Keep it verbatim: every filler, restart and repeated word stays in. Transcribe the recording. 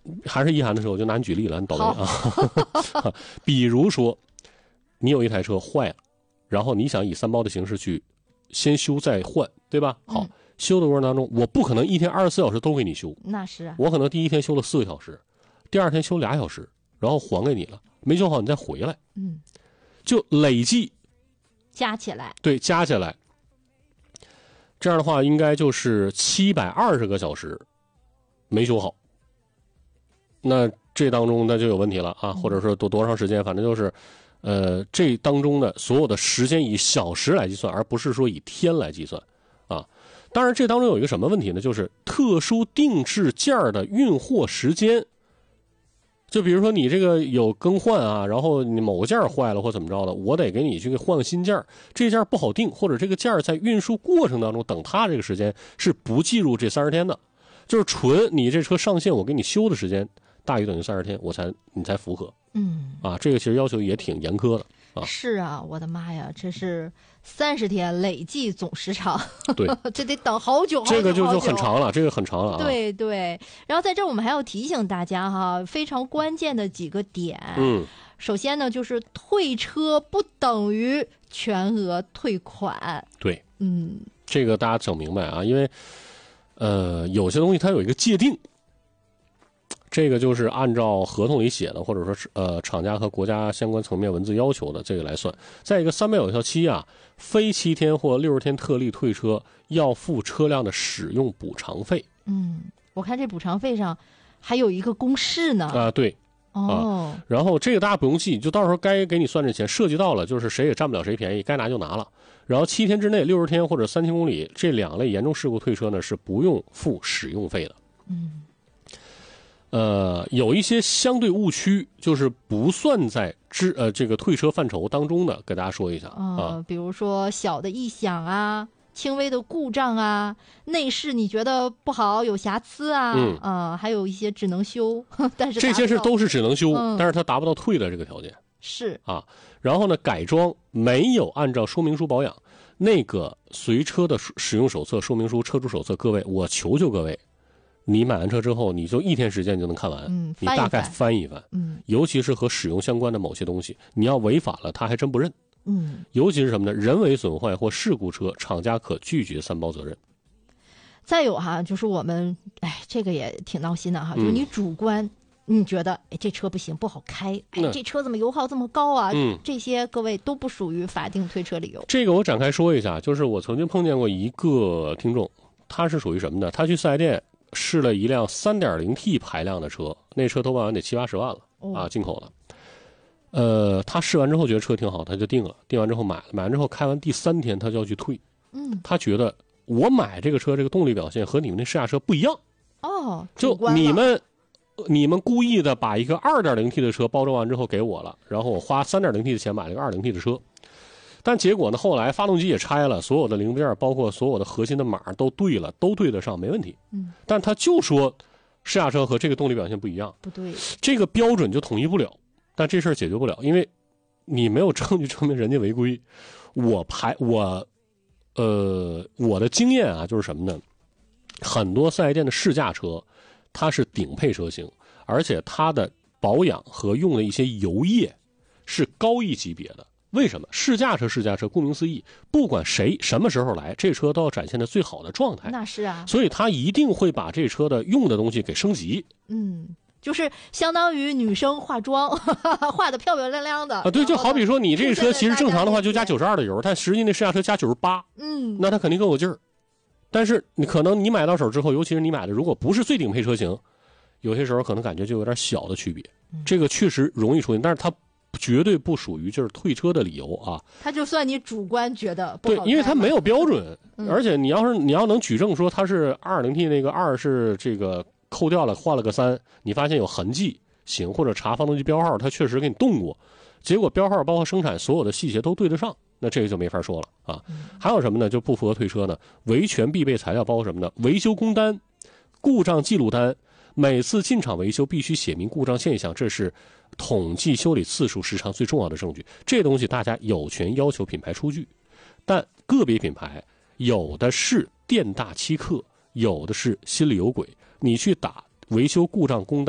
还是一涵的时候，我就拿你举例了，你倒霉啊。比如说，你有一台车坏了，然后你想以三包的形式去先修再换，对吧？好，嗯、修的过程当中，我不可能一天二十四小时都给你修， 那是啊， 我可能第一天修了四个小时，第二天修俩小时，然后还给你了，没修好你再回来， 嗯， 就累计加起来， 对，加起来。这样的话，应该就是七百二十个小时没修好。那这当中那就有问题了啊，或者说多多长时间，反正就是，呃，这当中的所有的时间以小时来计算，而不是说以天来计算啊。当然，这当中有一个什么问题呢？就是特殊定制件的运货时间。就比如说你这个有更换啊，然后你某个件坏了或怎么着的，我得给你去换个新件，这件不好定，或者这个件在运输过程当中等它这个时间是不计入这三十天的，就是纯你这车上线我给你修的时间大于等于三十天，我才你才符合。 嗯， 啊，这个其实要求也挺严苛的啊。 是啊，我的妈呀，这是三十天累计总时长， 对， 这得等好久好久。 这个就就很长了，这个很长了啊。 对对，然后在这儿我们还要提醒大家哈，非常关键的几个点。 嗯， 首先呢，就是退车不等于全额退款。 对， 嗯， 这个大家整明白啊，因为呃，有些东西它有一个界定。这个就是按照合同里写的，或者说是呃厂家和国家相关层面文字要求的这个来算。再一个，三倍有效期啊，非七天或六十天特例退车要付车辆的使用补偿费。 嗯，我看这补偿费上还有一个公式呢。 啊，对。 哦、 啊，然后这个大家不用记，就到时候该给你算这钱，涉及到了就是谁也占不了谁便宜，该拿就拿了。然后七天之内、六十天或者三千公里这两类严重事故退车呢是不用付使用费的。 嗯。 呃，有一些相对误区，就是不算在支呃这个退车范畴当中的，给大家说一下、 呃、 啊。 比如说小的异响啊，轻微的故障啊，内饰你觉得不好有瑕疵啊， 嗯啊、呃，还有一些只能修，但是这些是都是只能修、 嗯， 但是它达不到退的这个条件。 是啊，然后呢，改装没有按照说明书保养，那个随车的使用手册、说明书、车主手册，各位，我求求各位。你买完车之后，你就一天时间你就能看完， 嗯， 你大概翻一翻， 嗯， 尤其是和使用相关的某些东西，你要违法了，他还真不认， 嗯， 尤其是什么呢？人为损坏或事故车，厂家可拒绝三包责任。 再有哈，就是我们，哎，这个也挺闹心的哈， 嗯、 就是你主观，你觉得，哎，这车不行，不好开，哎，这车怎么油耗这么高啊？ 嗯， 这些各位都不属于法定退车理由。 这个我展开说一下，就是我曾经碰见过一个听众，他是属于什么呢？他去四 S 店。试了一辆 三点零 T 排量的车，那车头版完得七八十万了、哦、啊，进口了。呃，他试完之后觉得车挺好，他就定了，定完之后买了，买完之后开完第三天他就要去退。 嗯， 他觉得我买这个车这个动力表现和你们那试驾车不一样。 哦， 就你们你们故意的把一个 二点零 T 的车包装完之后给我了，然后我花 三点零 T 的钱买了个 二点零 T 的车。但结果呢？后来发动机也拆了，所有的零件，包括所有的核心的码都对了，都对得上，没问题。 嗯， 但他就说试驾车和这个动力表现不一样， 不对， 这个标准就统一不了。但这事儿解决不了，因为你没有证据证明人家违规。我排我，呃，我的经验啊，就是什么呢？很多四 S 店的试驾车，它是顶配车型，而且它的保养和用的一些油液是高一级别的。为什么试驾车？试驾车顾名思义，不管谁什么时候来，这车都要展现的最好的状态。 那是啊， 所以他一定会把这车的用的东西给升级。 嗯，就是相当于女生化妆，化的漂漂亮亮的啊。对，就好比说你这个车其实正常的话就加九十二的油，但实际那试驾车加九十八， 嗯， 那它肯定更有劲儿。但是你可能你买到手之后，尤其是你买的如果不是最顶配车型，有些时候可能感觉就有点小的区别， 嗯、 这个确实容易出现，但是它。绝对不属于就是退车的理由啊！ 他就算你主观觉得不好， 对，因为他没有标准， 嗯、 而且你要是你要能举证说它是 二点零 T 那个二是这个扣掉了换了个三，你发现有痕迹行，或者查发动机标号，它确实给你动过，结果标号包括生产所有的细节都对得上，那这个就没法说了啊。 嗯、 还有什么呢？就不符合退车呢？维权必备材料包括什么呢？维修工单、故障记录单。每次进厂维修必须写明故障现象，这是统计修理次数时长最重要的证据。这东西大家有权要求品牌出具，但个别品牌有的是店大欺客，有的是心里有鬼。你去打维修故障工单